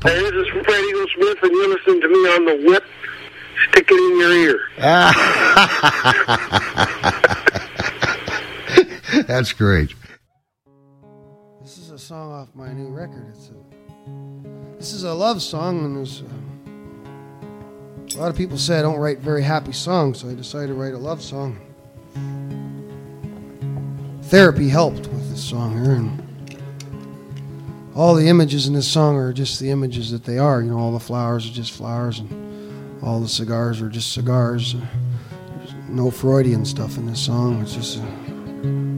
Hey, this is Fred Eagle Smith, and you're listening to me on the whip. Stick it in your ear. That's great. This is a song off my new record. This is a love song, and there's a lot of people say I don't write very happy songs, so I decided to write a love song. Therapy helped with this song here, and all the images in this song are just the images that they are. You know, all the flowers are just flowers, and all the cigars are just cigars. There's no Freudian stuff in this song. It's just